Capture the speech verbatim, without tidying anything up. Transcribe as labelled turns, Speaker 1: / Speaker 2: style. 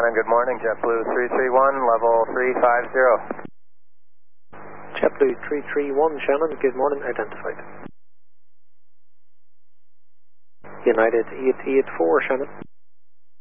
Speaker 1: Shannon, good morning. JetBlue three three one, level three five zero.
Speaker 2: JetBlue three three one, Shannon, good morning, identified. United eight eight four, Shannon.